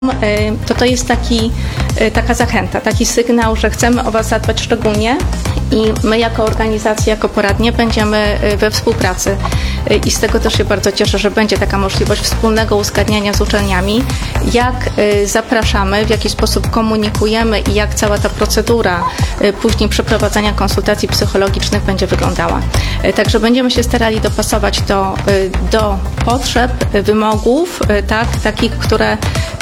To jest taka zachęta, taki sygnał, że chcemy o Was zadbać szczególnie i my jako organizacja, jako poradnie będziemy we współpracy i z tego też się bardzo cieszę, że będzie taka możliwość wspólnego uzgadniania z uczelniami, jak zapraszamy, w jaki sposób komunikujemy i jak cała ta procedura później przeprowadzania konsultacji psychologicznych będzie wyglądała. Także będziemy się starali dopasować do potrzeb, wymogów, takich, które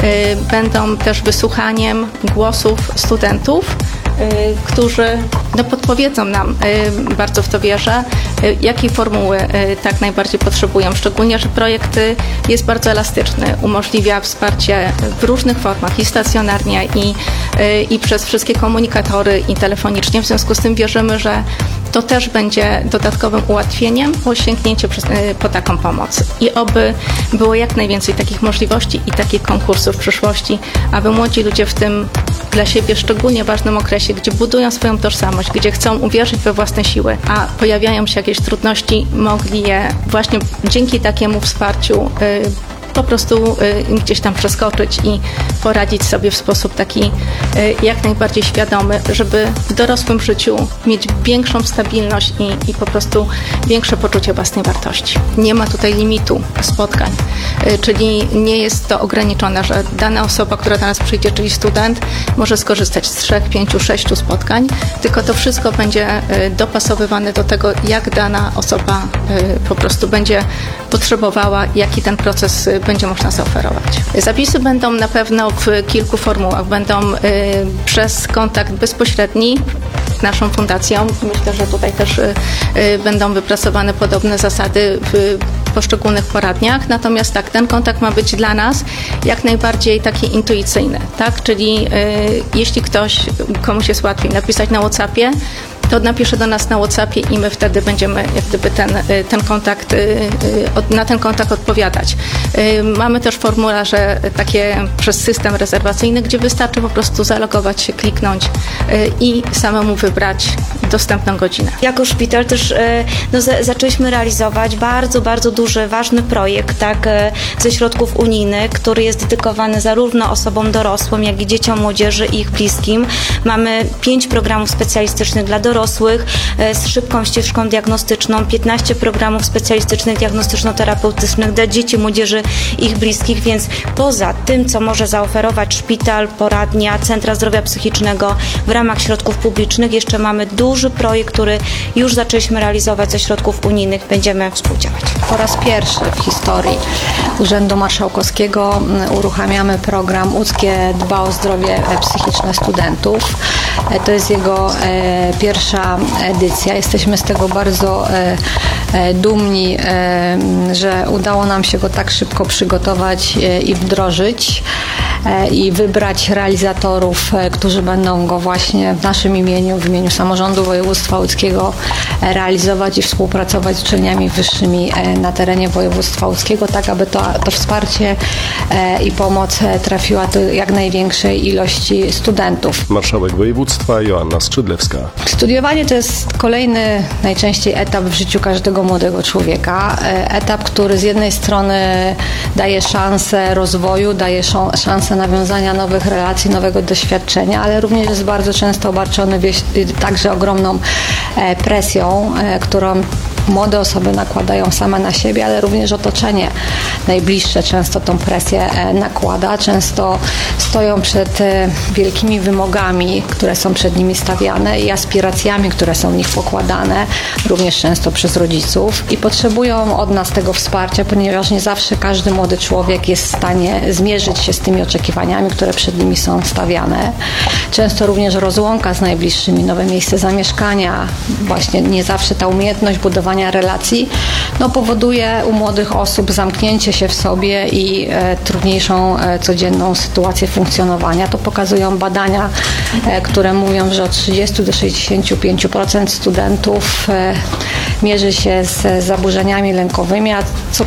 będą też wysłuchaniem głosów studentów, którzy podpowiedzą nam, bardzo w to wierzę, jakiej formuły tak najbardziej potrzebują. Szczególnie, że projekt jest bardzo elastyczny, umożliwia wsparcie w różnych formach i stacjonarnie, i przez wszystkie komunikatory, i telefonicznie. W związku z tym wierzymy, że to też będzie dodatkowym ułatwieniem po sięgnięciu po taką pomoc. I oby było jak najwięcej takich możliwości i takich konkursów w przyszłości, aby młodzi ludzie w tym dla siebie szczególnie ważnym okresie, gdzie budują swoją tożsamość, gdzie chcą uwierzyć we własne siły, a pojawiają się jakieś trudności, mogli je właśnie dzięki takiemu wsparciu po prostu gdzieś tam przeskoczyć i poradzić sobie w sposób taki jak najbardziej świadomy, żeby w dorosłym życiu mieć większą stabilność i po prostu większe poczucie własnej wartości. Nie ma tutaj limitu spotkań, czyli nie jest to ograniczone, że dana osoba, która do nas przyjdzie, czyli student, może skorzystać z 3, 5, 6 spotkań, tylko to wszystko będzie dopasowywane do tego, jak dana osoba po prostu będzie potrzebowała, jaki ten proces będzie można zaoferować. Zapisy będą na pewno w kilku formułach. Będą przez kontakt bezpośredni z naszą fundacją. Myślę, że tutaj też będą wypracowane podobne zasady w poszczególnych poradniach. Natomiast tak, ten kontakt ma być dla nas jak najbardziej taki intuicyjny, tak? Czyli jeśli komuś jest łatwiej napisać na WhatsAppie, to napisze do nas na WhatsAppie i my wtedy będziemy jak gdyby na ten kontakt odpowiadać. Mamy też formularze takie przez system rezerwacyjny, gdzie wystarczy po prostu zalogować się, kliknąć i samemu wybrać dostępną godzinę. Jako szpital też zaczęliśmy realizować bardzo, bardzo duży, ważny projekt ze środków unijnych, który jest dedykowany zarówno osobom dorosłym, jak i dzieciom, młodzieży i ich bliskim. Mamy 5 programów specjalistycznych dla dorosłych z szybką ścieżką diagnostyczną, 15 programów specjalistycznych diagnostyczno-terapeutycznych dla dzieci, młodzieży i ich bliskich, więc poza tym, co może zaoferować szpital, poradnia, centra zdrowia psychicznego w ramach środków publicznych, jeszcze mamy duży projekt, który już zaczęliśmy realizować ze środków unijnych. Będziemy współdziałać. Po raz pierwszy w historii Urzędu Marszałkowskiego uruchamiamy program Łódzkie dba o zdrowie psychiczne studentów. To jest jego pierwsza edycja. Jesteśmy z tego bardzo dumni, że udało nam się go tak szybko przygotować i wdrożyć i wybrać realizatorów, którzy będą go właśnie w naszym imieniu, w imieniu Samorządu Województwa Łódzkiego realizować i współpracować z uczelniami wyższymi na terenie województwa łódzkiego, tak aby to wsparcie i pomoc trafiła do jak największej ilości studentów. Marszałek województwa Joanna Skrzydlewska. Studiowanie to jest kolejny najczęściej etap w życiu każdego młodego człowieka. Etap, który z jednej strony daje szansę rozwoju, daje szansę nawiązania nowych relacji, nowego doświadczenia, ale również jest bardzo często obarczony także ogromną presją, którą młode osoby nakładają same na siebie, ale również otoczenie najbliższe często tą presję nakłada. Często stoją przed wielkimi wymogami, które są przed nimi stawiane i aspiracjami, które są w nich pokładane, również często przez rodziców i potrzebują od nas tego wsparcia, ponieważ nie zawsze każdy młody człowiek jest w stanie zmierzyć się z tymi oczekiwaniami, które przed nimi są stawiane. Często również rozłąka z najbliższymi, nowe miejsce zamieszkania, właśnie nie zawsze ta umiejętność budowania relacji powoduje u młodych osób zamknięcie się w sobie i trudniejszą codzienną sytuację funkcjonowania. To pokazują badania które mówią, że od 30 do 65% studentów mierzy się z zaburzeniami lękowymi, a co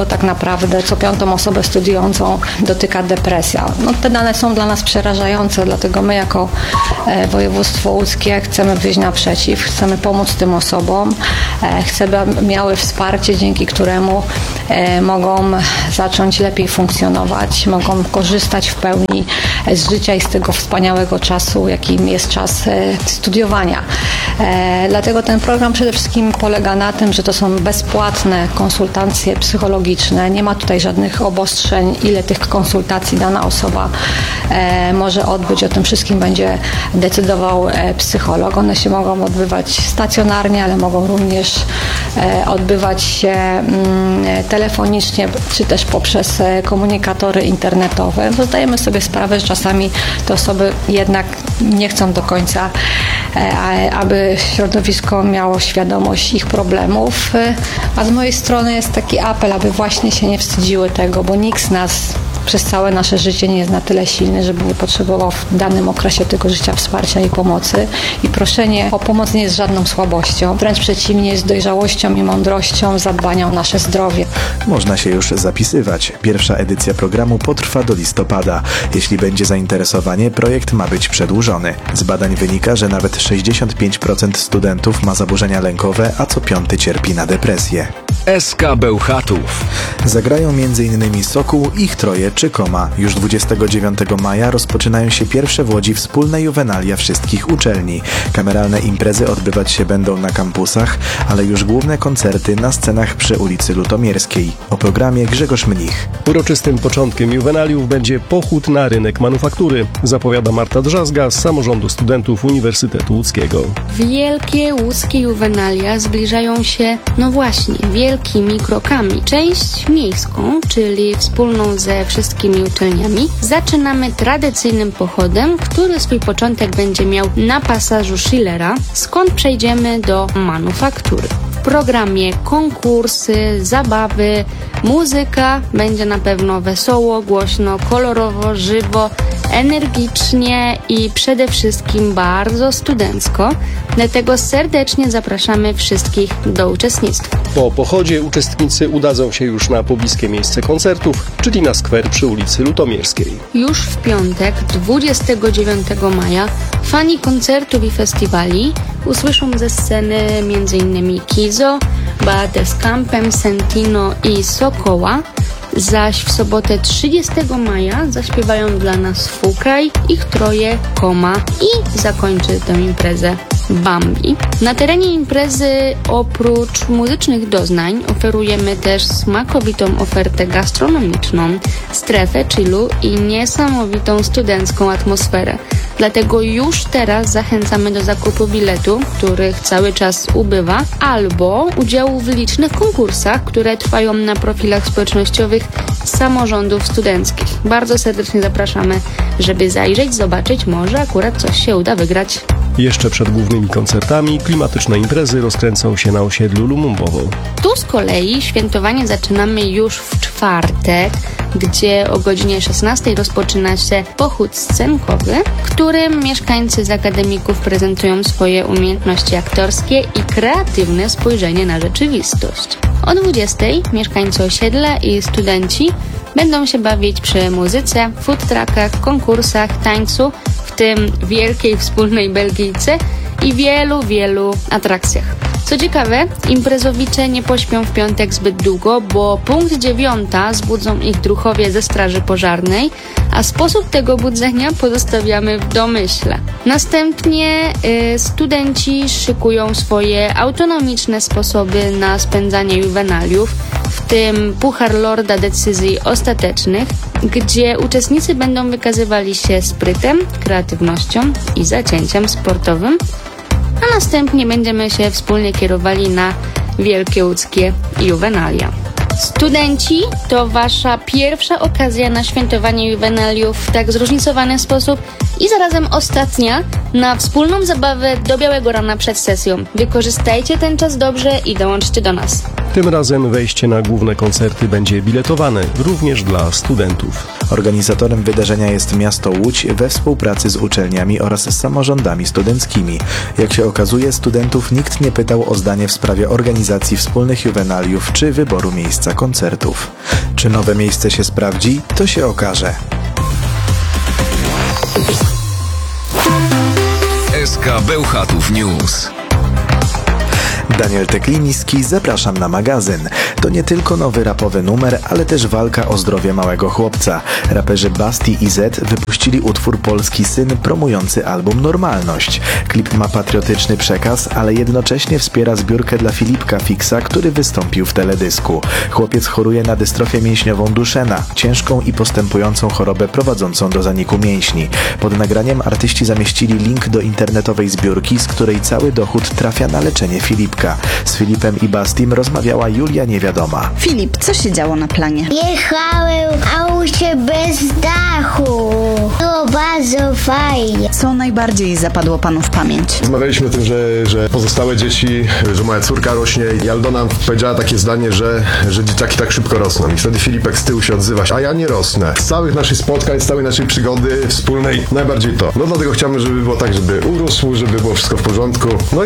piątą osobę studiującą dotyka depresja. Te dane są dla nas przerażające, dlatego my jako województwo łódzkie chcemy wyjść naprzeciw, chcemy pomóc tym osobom, chcemy, aby miały wsparcie, dzięki któremu mogą zacząć lepiej funkcjonować, mogą korzystać w pełni z życia i z tego wspaniałego czasu, jakim jest czas studiowania. Dlatego ten program przede wszystkim polega na tym, że to są bezpłatne konsultacje psychologiczne. Nie ma tutaj żadnych obostrzeń, ile tych konsultacji dana osoba może odbyć. O tym wszystkim będzie decydował psycholog. One się mogą odbywać stacjonarnie, ale mogą również odbywać się telefonicznie, czy też poprzez komunikatory internetowe. Bo zdajemy sobie sprawę, że czasami te osoby jednak nie chcą do końca, aby środowisko miało świadomość ich problemów. A z mojej strony jest taki apel, aby właśnie się nie wstydziły tego, bo nikt z nas przez całe nasze życie nie jest na tyle silny, żeby nie potrzebował w danym okresie tego życia wsparcia i pomocy. I proszenie o pomoc nie jest żadną słabością, wręcz przeciwnie, jest dojrzałością i mądrością zadbania o nasze zdrowie. Można się już zapisywać. Pierwsza edycja programu potrwa do listopada. Jeśli będzie zainteresowanie, projekt ma być przedłużony. Z badań wynika, że nawet 65% studentów ma zaburzenia lękowe, a co piąty cierpi na depresję. SK Bełchatów. Zagrają m.in. Sokół, Ich Troje czy Koma. Już 29 maja rozpoczynają się pierwsze w Łodzi wspólne juwenalia wszystkich uczelni. Kameralne imprezy odbywać się będą na kampusach, ale już główne koncerty na scenach przy ulicy Lutomierskiej. O programie Grzegorz Mnich. Uroczystym początkiem juwenaliów będzie pochód na rynek manufaktury, zapowiada Marta Drzazga z Samorządu Studentów Uniwersytetu Łódzkiego. Wielkie łódzkie juwenalia zbliżają się, wielkimi krokami. Część miejską, czyli wspólną ze wszystkimi uczelniami, zaczynamy tradycyjnym pochodem, który swój początek będzie miał na pasażu Schillera, skąd przejdziemy do manufaktury. W programie konkursy, zabawy, muzyka, będzie na pewno wesoło, głośno, kolorowo, żywo, energicznie i przede wszystkim bardzo studencko. Dlatego serdecznie zapraszamy wszystkich do uczestnictwa. Po pochodzie uczestnicy udadzą się już na pobliskie miejsce koncertów, czyli na skwer przy ulicy Lutomierskiej. Już w piątek, 29 maja, fani koncertów i festiwali usłyszą ze sceny m.in. Kizo, Beatę z Kampem, Sentino i Sokoła, zaś w sobotę 30 maja zaśpiewają dla nas Fukaj, Ich Troje, Koma i zakończy tę imprezę Bambi. Na terenie imprezy oprócz muzycznych doznań oferujemy też smakowitą ofertę gastronomiczną, strefę chillu i niesamowitą studencką atmosferę. Dlatego już teraz zachęcamy do zakupu biletu, których cały czas ubywa, albo udziału w licznych konkursach, które trwają na profilach społecznościowych samorządów studenckich. Bardzo serdecznie zapraszamy, żeby zajrzeć, zobaczyć, może akurat coś się uda wygrać. Jeszcze przed głównymi koncertami klimatyczne imprezy rozkręcą się na osiedlu Lumumbowo. Tu z kolei świętowanie zaczynamy już w czwartek, gdzie o godzinie 16 rozpoczyna się pochód scenkowy, w którym mieszkańcy z akademików prezentują swoje umiejętności aktorskie i kreatywne spojrzenie na rzeczywistość. O 20 mieszkańcy osiedla i studenci będą się bawić przy muzyce, food truckach, konkursach, tańcu, w tym wielkiej wspólnej Belgijce i wielu atrakcjach. Co ciekawe, imprezowicze nie pośpią w piątek zbyt długo, bo punkt 9 zbudzą ich druhowie ze straży pożarnej, a sposób tego budzenia pozostawiamy w domyśle. Następnie studenci szykują swoje autonomiczne sposoby na spędzanie juwenaliów, w tym Puchar Lorda decyzji ostatecznych, gdzie uczestnicy będą wykazywali się sprytem, kreatywnością i zacięciem sportowym, a następnie będziemy się wspólnie kierowali na wielkie łódzkie juwenalia. Studenci to wasza pierwsza okazja na świętowanie juwenaliów w tak zróżnicowany sposób i zarazem ostatnia na wspólną zabawę do białego rana przed sesją. Wykorzystajcie ten czas dobrze i dołączcie do nas. Tym razem wejście na główne koncerty będzie biletowane również dla studentów. Organizatorem wydarzenia jest miasto Łódź we współpracy z uczelniami oraz samorządami studenckimi. Jak się okazuje, studentów nikt nie pytał o zdanie w sprawie organizacji wspólnych juwenaliów czy wyboru miejsca koncertów. Czy nowe miejsce się sprawdzi? To się okaże. SK Bełchatów News. Daniel Tekliniski, zapraszam na magazyn. To nie tylko nowy rapowy numer, ale też walka o zdrowie małego chłopca. Raperzy Basti i Z wypuścili utwór Polski Syn promujący album Normalność. Klip ma patriotyczny przekaz, ale jednocześnie wspiera zbiórkę dla Filipka Fixa, który wystąpił w teledysku. Chłopiec choruje na dystrofię mięśniową Duchenne, ciężką i postępującą chorobę prowadzącą do zaniku mięśni. Pod nagraniem artyści zamieścili link do internetowej zbiórki, z której cały dochód trafia na leczenie Filipka. Z Filipem i Bastim rozmawiała Julia Niewiadoma. Filip, co się działo na planie? Jechałem w aucie bez dachu. Było bardzo fajnie. Co najbardziej zapadło panu w pamięć? Rozmawialiśmy o tym, że pozostałe dzieci, że moja córka rośnie i Aldona powiedziała takie zdanie, że dzieciaki tak szybko rosną. I wtedy Filipek z tyłu się odzywa, a ja nie rosnę. Z całych naszych spotkań, z całej naszej przygody wspólnej najbardziej to. No dlatego chciałbym, żeby było tak, żeby urósł, żeby było wszystko w porządku. No